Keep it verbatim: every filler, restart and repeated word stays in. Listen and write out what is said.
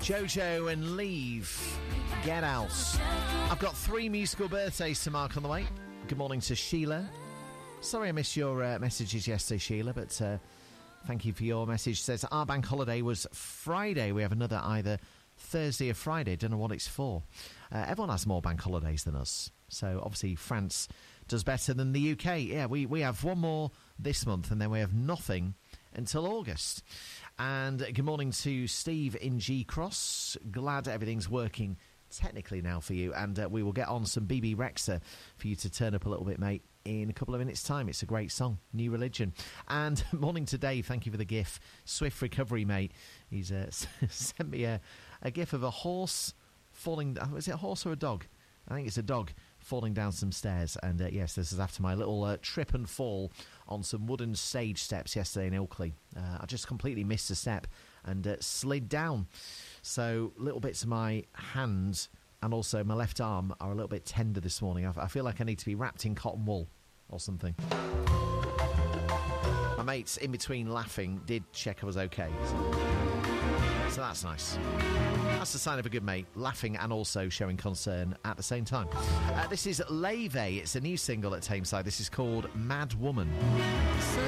Jojo and Leave. Get Out. I've got three musical birthdays to mark on the way. Good morning to Sheila. Sorry I missed your uh, messages yesterday, Sheila, but uh, thank you for your message. It says our bank holiday was Friday. We have another either Thursday or Friday. Don't know what it's for. Uh, everyone has more bank holidays than us. So obviously France does better than the U K. Yeah, we, we have one more this month and then we have nothing until August. And good morning to Steve in G Cross. Glad everything's working technically now for you, and uh, we will get on some B B Rexha for you to turn up a little bit, mate, in a couple of minutes' time. It's a great song, New Religion. And morning to Dave, thank you for the gif. Swift recovery, mate. He's uh, sent me a, a gif of a horse falling. Is it a horse or a dog? I think it's a dog falling down some stairs. And uh, yes, this is after my little uh, trip and fall on some wooden stage steps yesterday in Ilkley. Uh, I just completely missed a step and uh, slid down. So little bits of my hand and also my left arm are a little bit tender this morning. I, I feel like I need to be wrapped in cotton wool or something. My mates, in between laughing, did check I was okay. So, so that's nice. That's the sign of a good mate, laughing and also showing concern at the same time. Uh, this is Leve. It's a new single at Tameside. This is called Mad Woman. So